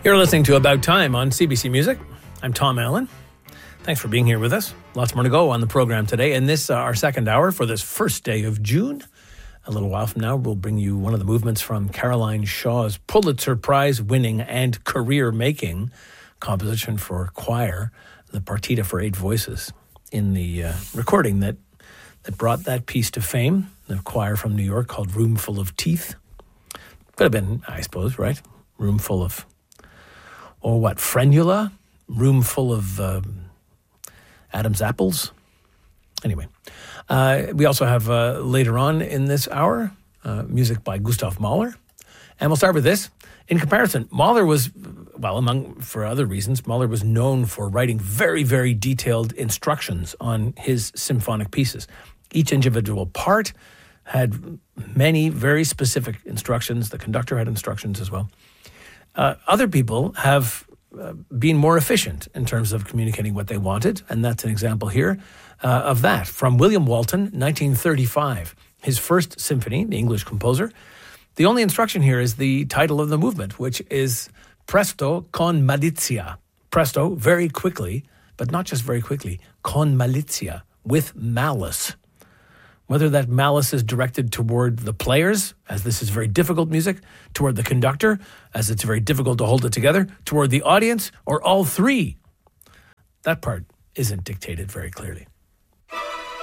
You're listening to About Time on CBC Music. I'm Tom Allen. Thanks for being here with us. Lots more to go on the program today. And this, our second hour for this first day of June. A little while from now, we'll bring you one of the movements from Caroline Shaw's Pulitzer Prize-winning and career-making composition for choir, the Partita for 8 Voices, in the recording that brought that piece to fame, the choir from New York called Room Full of Teeth. Could have been, I suppose, right? Room full of, frenula? Room full of Adam's apples? Anyway, we also have later on in this hour, music by Gustav Mahler. And we'll start with this. In comparison, Mahler was, for other reasons, Mahler was known for writing very, very detailed instructions on his symphonic pieces. Each individual part had many very specific instructions. The conductor had instructions as well. Other people have been more efficient in terms of communicating what they wanted, and that's an example here of that. From William Walton, 1935, his first symphony, the English composer. The only instruction here is the title of the movement, which is Presto con malizia. Presto, very quickly, but not just very quickly, con malizia, with malice. Whether that malice is directed toward the players, as this is very difficult music, toward the conductor, as it's very difficult to hold it together, toward the audience, or all three. That part isn't dictated very clearly.